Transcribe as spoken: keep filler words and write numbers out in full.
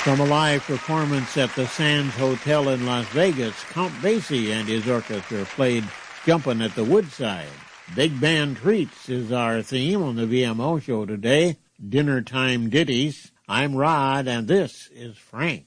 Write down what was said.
From a live performance at the Sands Hotel in Las Vegas, Count Basie and his orchestra played Jumpin' at the Woodside. Big Band Treats is our theme on the V M O show today. Dinner time ditties. I'm Rod, and this is Frank.